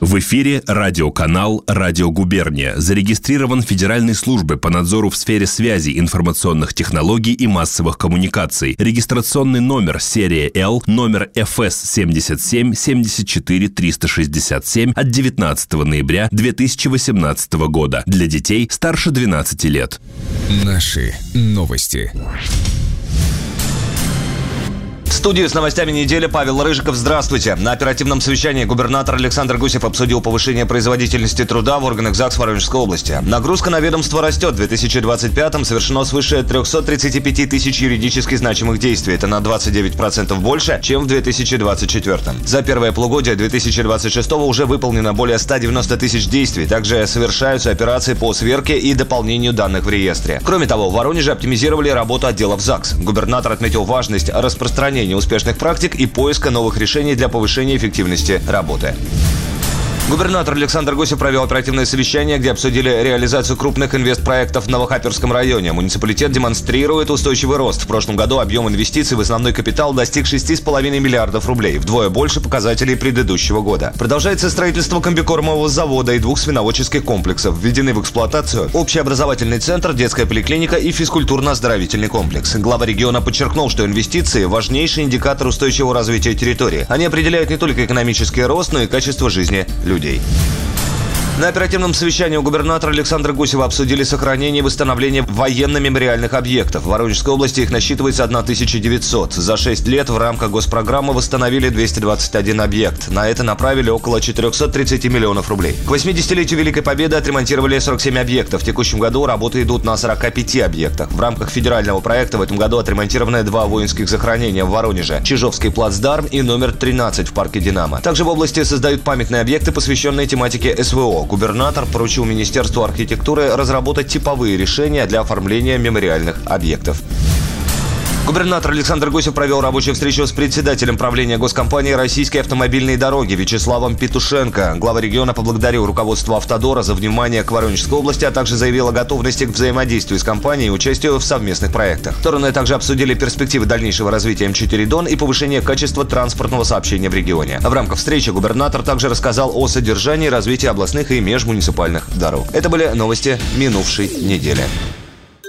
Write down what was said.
В эфире радиоканал «Радио Губерния». Зарегистрирован Федеральной службой по надзору в сфере связи, информационных технологий и массовых коммуникаций. Регистрационный номер серия L, номер ФС 77 74 367 от 19 ноября 2018 года. Для детей старше 12 лет. Наши новости. В студии с новостями недели Павел Рыжиков. Здравствуйте. На оперативном совещании губернатор Александр Гусев обсудил повышение производительности труда в органах ЗАГС Воронежской области. Нагрузка на ведомство растет. В 2025-м совершено свыше 335 тысяч юридически значимых действий. Это на 29% больше, чем в 2024-м. За первое полугодие 2026-го уже выполнено более 190 тысяч действий. Также совершаются операции по сверке и дополнению данных в реестре. Кроме того, в Воронеже оптимизировали работу отделов ЗАГС. Губернатор отметил важность распространения успешных практик и поиска новых решений для повышения эффективности работы. Губернатор Александр Гусев провел оперативное совещание, где обсудили реализацию крупных инвестпроектов в Новохаперском районе. Муниципалитет демонстрирует устойчивый рост. В прошлом году объем инвестиций в основной капитал достиг 6,5 миллиардов рублей, вдвое больше показателей предыдущего года. Продолжается строительство комбикормового завода и 2 свиноводческих комплексов. Введены в эксплуатацию общеобразовательный центр, детская поликлиника и физкультурно-оздоровительный комплекс. Глава региона подчеркнул, что инвестиции – важнейший индикатор устойчивого развития территории. Они определяют не только экономический рост, но и качество жизни людей. На оперативном совещании у губернатора Александра Гусева обсудили сохранение и восстановление военно-мемориальных объектов. В Воронежской области их насчитывается 1900. За 6 лет в рамках госпрограммы восстановили 221 объект. На это направили около 430 миллионов рублей. К 80-летию Великой Победы отремонтировали 47 объектов. В текущем году работы идут на 45 объектах. В рамках федерального проекта в этом году отремонтированы 2 воинских захоронения в Воронеже. Чижовский плацдарм и номер 13 в парке «Динамо». Также в области создают памятные объекты, посвященные тематике СВО. Губернатор поручил Министерству архитектуры разработать типовые решения для оформления мемориальных объектов. Губернатор Александр Гусев провел рабочую встречу с председателем правления госкомпании «Российские автомобильные дороги» Вячеславом Петушенко. Глава региона поблагодарил руководство «Автодора» за внимание к Воронежской области, а также заявил о готовности к взаимодействию с компанией и участию в совместных проектах. Стороны также обсудили перспективы дальнейшего развития М4 Дон и повышения качества транспортного сообщения в регионе. В рамках встречи губернатор также рассказал о содержании и развитии областных и межмуниципальных дорог. Это были новости минувшей недели.